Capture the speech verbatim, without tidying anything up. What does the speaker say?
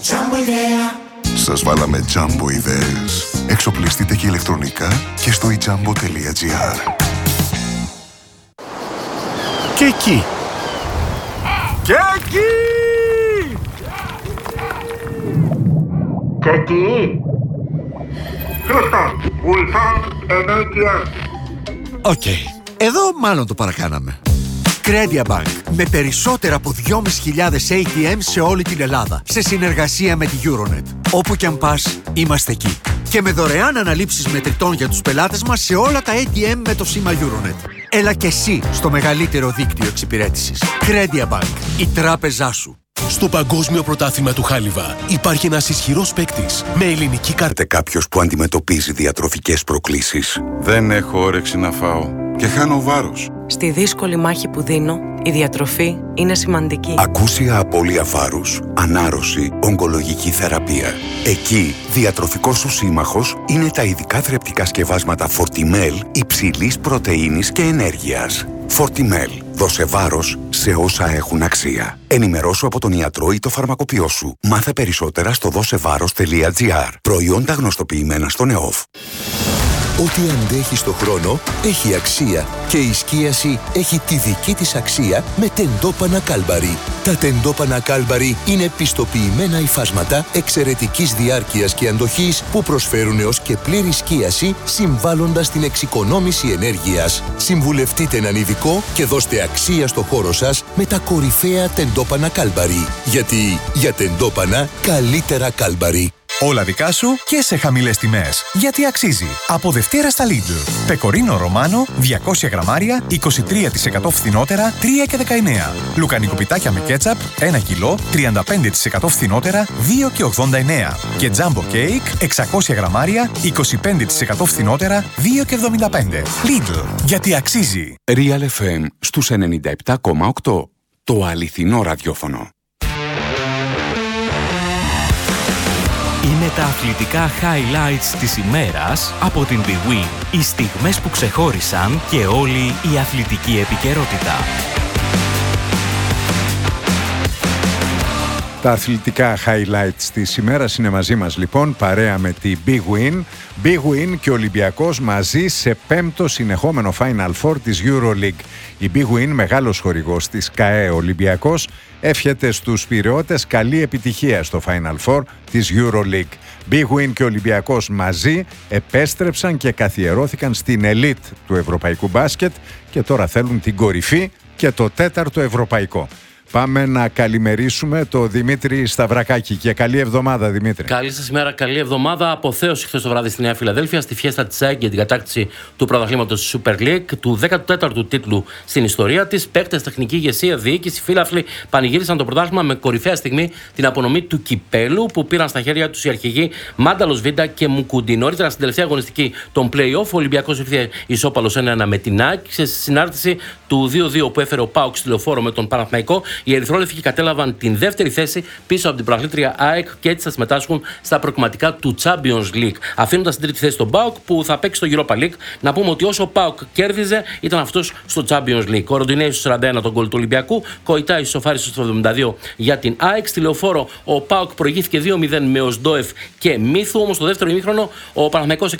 Σας βάλαμε Jumbo ιδέες. Εξοπλιστείτε και ηλεκτρονικά και στο e jumbo τελεία gr. Και εκεί. Και εκεί. Και εκεί. Χρήστε, Ulsan ενέργεια. Οκ. Εδώ μάλλον το παρακάναμε. Credia Bank. Με περισσότερα από δυόμισι χιλιάδες έι τι εμ σε όλη την Ελλάδα. Σε συνεργασία με τη Euronet. Όπου κι αν πας, είμαστε εκεί. Και με δωρεάν αναλήψεις μετρητών για τους πελάτες μας σε όλα τα έι τι εμ με το σήμα Euronet. Έλα και εσύ στο μεγαλύτερο δίκτυο εξυπηρέτησης. Credia Bank. Η τράπεζά σου. Στο Παγκόσμιο Πρωτάθλημα του Χάλιβα υπάρχει ένας ισχυρός παίκτης με ελληνική κάρτα. Κάποιος που αντιμετωπίζει διατροφικές προκλήσεις. Δεν έχω όρεξη να φάω και χάνω βάρος. Στη δύσκολη μάχη που δίνω, η διατροφή είναι σημαντική. Ακούσια απώλεια βάρους, ανάρρωση, ογκολογική θεραπεία. Εκεί, διατροφικός σου σύμμαχος είναι τα ειδικά θρεπτικά σκευάσματα Fortimel υψηλής πρωτεΐνης και ενέργειας. Fortimel. Δώσε βάρος σε όσα έχουν αξία. Ενημερώσου από τον ιατρό ή το φαρμακοποιό σου. Μάθε περισσότερα στο δώσεβάρος τελεία gr. Προϊόντα γνωστοποιημένα στον ΕΟΦ. Ό,τι αντέχει στο χρόνο έχει αξία και η σκίαση έχει τη δική της αξία με τεντόπανα Κάλμπαρι. Τα τεντόπανα Κάλμπαρι είναι πιστοποιημένα υφάσματα εξαιρετικής διάρκειας και αντοχής που προσφέρουν έως και πλήρη σκίαση συμβάλλοντας στην εξοικονόμηση ενέργειας. Συμβουλευτείτε έναν ειδικό και δώστε αξία στο χώρο σας με τα κορυφαία τεντόπανα Κάλμπαρι. Γιατί για τεντόπανα καλύτερα Κάλμπαρι. Όλα δικά σου και σε χαμηλές τιμές. Γιατί αξίζει. Από Δευτέρα στα Lidl. Πεκορίνο Ρωμάνο, διακόσια γραμμάρια, είκοσι τρία τοις εκατό φθηνότερα, τρία και δεκαεννέα. Λουκανικό πιτάκια με κέτσαπ, ένα κιλό, τριάντα πέντε τοις εκατό φθηνότερα, δύο και ογδόντα εννέα. Και Jumbo Cake, εξακόσια γραμμάρια, είκοσι πέντε τοις εκατό φθηνότερα, δύο και εβδομήντα πέντε. Lidl. Γιατί αξίζει. Real εφ εμ στους ενενήντα επτά κόμμα οκτώ. Το αληθινό ραδιόφωνο. Είναι τα αθλητικά highlights της ημέρας από την Big Win. Οι στιγμές που ξεχώρισαν και όλη η αθλητική επικαιρότητα. Τα αθλητικά highlights της ημέρας είναι μαζί μας λοιπόν, παρέα με τη Big Win. Big Win και ο Ολυμπιακός μαζί σε πέμπτο συνεχόμενο Final Four της EuroLeague. Η Big Win, μεγάλος χορηγός της ΚΑΕ Ολυμπιακός, εύχεται στους Πειραιώτες καλή επιτυχία στο Final Four της EuroLeague. Big Win και ο Ολυμπιακός μαζί επέστρεψαν και καθιερώθηκαν στην ελίτ του ευρωπαϊκού μπάσκετ και τώρα θέλουν την κορυφή και το τέταρτο ευρωπαϊκό. Πάμε να καλημερίσουμε το Δημήτρη Σταυρακάκη και καλή εβδομάδα, Δημήτρη. Καλή σας ημέρα, καλή εβδομάδα. Αποθέωση χθες το βράδυ στη Νέα Φιλαδέλφια στη φιέστα της ΑΕΚ για την κατάκτηση του πρωταθλήματος Super League, του δέκατου τέταρτου τίτλου στην ιστορία της. Παίκτες, τεχνική ηγεσία, διοίκηση, φίλαθλοι πανηγύρισαν το πρωτάθλημα με κορυφαία στιγμή την απονομή του κυπέλου που πήραν στα χέρια τους οι αρχηγοί Μάνταλος Βίντα και Μουκούντι. Νωρίτερα στην τελευταία αγωνιστική των play-off, ο Ολυμπιακός ήρθε ισόπαλος ένα ένα με την ΑΕΚ σε συνάρτηση του δύο δύο που έφερε ο ΠΑΟΚ στη Λεωφόρο με τον Παναθηναϊκό. Οι ερυθρόλευκοι κατέλαβαν την δεύτερη θέση πίσω από την πρωταθλήτρια ΑΕΚ και έτσι θα συμμετάσχουν στα προκριματικά του Champions League. Αφήνοντας την τρίτη θέση τον ΠΑΟΚ που θα παίξει στο Europa League. Να πούμε ότι όσο ο ΠΑΟΚ κέρδιζε ήταν αυτός στο Champions League. Ο Ροντινέης στο σαράντα ένα τον γκολ του Ολυμπιακού, Κοϊτά ισοφάρισε στο εβδομήντα δύο για την ΑΕΚ. Στη Λεωφόρο ο ΠΑΟΚ προηγήθηκε δύο μηδέν με Οσντόεφ και Μύθου, όμως στο δεύτερο ημίχρονο ο Παναθηναϊκός